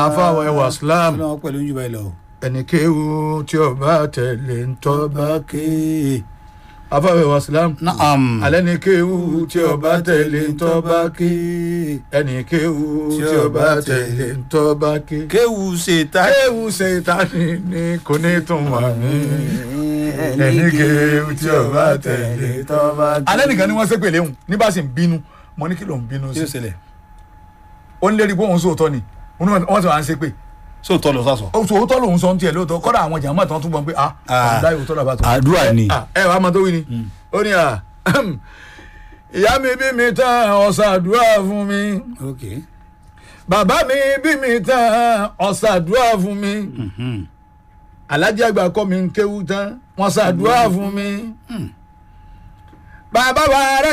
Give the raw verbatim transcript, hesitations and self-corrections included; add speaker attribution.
Speaker 1: àfàwọ̀ ẹwà islam
Speaker 2: ọlọ́run pẹ̀lú yín báyìí lọ.
Speaker 1: ẹni kéwu tí ọba tẹ̀lé ń tọ́ bá ké àfàwọ̀ ẹwà islam
Speaker 2: naam.
Speaker 1: alẹ́ ni kéwu tí ọba tẹ̀lé ń tọ́ bá ké ẹni kéwu tí ọba tẹ̀lé ń tọ́ bá ké
Speaker 2: kéwu ṣètá.
Speaker 1: kéwu ṣètánì ni kò ní tún wà mí ẹni kéwu tí ọba tẹ̀lé ń tọ́ bá ké. alẹ́ nìkan ni wọ́n ṣépè léhùn ní bá sì ń bínú mo ní kí ló ń bínú
Speaker 2: kí ló
Speaker 1: sí
Speaker 2: ṣẹlẹ̀.
Speaker 1: ó ń lérí pé òun sóòótọ́ ni wọ́n ti wá ń ṣépè
Speaker 2: sóòótọ́ lọ sásọ.
Speaker 1: òótọ́ lòun sọ ń tiẹ̀ lóòótọ́ kọ́dà àwọn jàmọ́ àtàwọn tún gbọ́n pé ah àdá òótọ́ làbá tó.
Speaker 2: àdúrà ni.
Speaker 1: ẹ wàá máa tó wí ni ó ní à ìyá mi bí mi tán ọ̀sà àdúrà fún mi
Speaker 2: ok.
Speaker 1: bàbá mi bí mi tán ọ̀sà àdúrà fún mi alájà àgbà kọ́ mi ń kéwú tán wọ́n ṣàdúrà fún mi bàbá wa rẹ̀.